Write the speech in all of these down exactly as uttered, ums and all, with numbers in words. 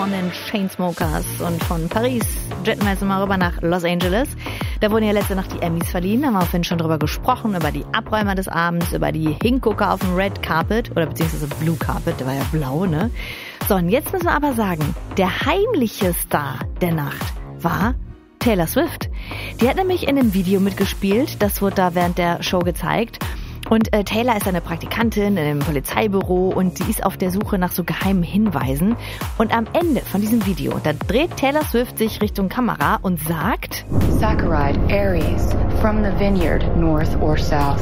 von den Chainsmokers und von Paris jetten wir jetzt mal rüber nach Los Angeles. Da wurden ja letzte Nacht die Emmys verliehen, da haben wir vorhin schon drüber gesprochen, über die Abräumer des Abends, über die Hingucker auf dem Red Carpet oder beziehungsweise Blue Carpet, der war ja blau, ne? So, und jetzt müssen wir aber sagen, der heimliche Star der Nacht war Taylor Swift. Die hat nämlich in einem Video mitgespielt, das wurde da während der Show gezeigt. Und äh, Taylor ist eine Praktikantin in einem Polizeibüro und sie ist auf der Suche nach so geheimen Hinweisen. Und am Ende von diesem Video, da dreht Taylor Swift sich Richtung Kamera und sagt: Saccharide, Aries, from the vineyard, north or south.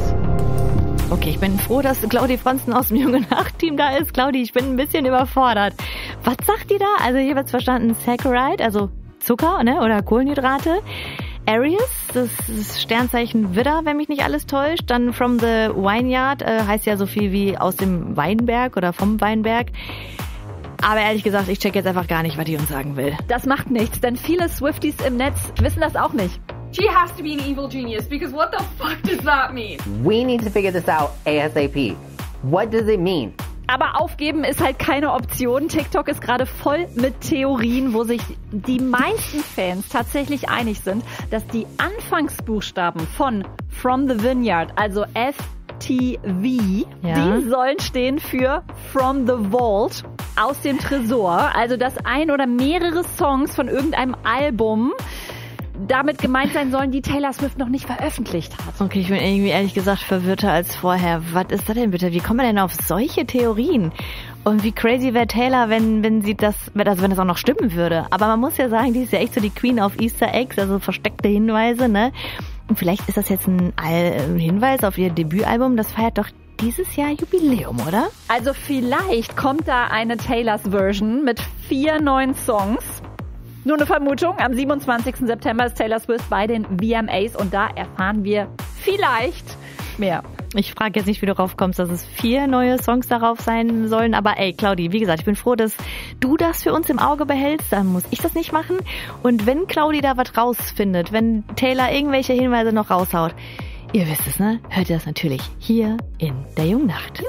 Okay, ich bin froh, dass Claudi Fronsten aus dem Junge Nacht-Team da ist. Claudi, ich bin ein bisschen überfordert. Was sagt die da? Also ich habe jetzt verstanden, Saccharide, also Zucker, ne, oder Kohlenhydrate. Aries, das ist Sternzeichen Widder, wenn mich nicht alles täuscht. Dann from the Vineyard, äh, heißt ja so viel wie aus dem Weinberg oder vom Weinberg. Aber ehrlich gesagt, ich check jetzt einfach gar nicht, was die uns sagen will. Das macht nichts, denn viele Swifties im Netz wissen das auch nicht. She has to be an evil genius, because what the fuck does that mean? We need to figure this out ASAP. What does it mean? Aber aufgeben ist halt keine Option. TikTok ist gerade voll mit Theorien, wo sich die meisten Fans tatsächlich einig sind, dass die Anfangsbuchstaben von From the Vineyard, also F T V, ja, die sollen stehen für From the Vault, aus dem Tresor. Also dass ein oder mehrere Songs von irgendeinem Album damit gemeint sein sollen, die Taylor Swift noch nicht veröffentlicht hat. Okay, ich bin irgendwie ehrlich gesagt verwirrter als vorher. Was ist das denn bitte? Wie kommen wir denn auf solche Theorien? Und wie crazy wäre Taylor, wenn wenn sie das, also wenn das auch noch stimmen würde. Aber man muss ja sagen, die ist ja echt so die Queen of Easter Eggs, also versteckte Hinweise, ne? Und vielleicht ist das jetzt ein Al- Hinweis auf ihr Debütalbum. Das feiert doch dieses Jahr Jubiläum, oder? Also vielleicht kommt da eine Taylors Version mit vier neuen Songs. Nur eine Vermutung, am siebenundzwanzigsten September ist Taylor Swift bei den V M As und da erfahren wir vielleicht mehr. Ich frage jetzt nicht, wie du drauf kommst, dass es vier neue Songs darauf sein sollen, aber ey, Claudi, wie gesagt, ich bin froh, dass du das für uns im Auge behältst, dann muss ich das nicht machen. Und wenn Claudi da was rausfindet, wenn Taylor irgendwelche Hinweise noch raushaut, ihr wisst es, ne? Hört ihr das natürlich hier in der Jungen Nacht.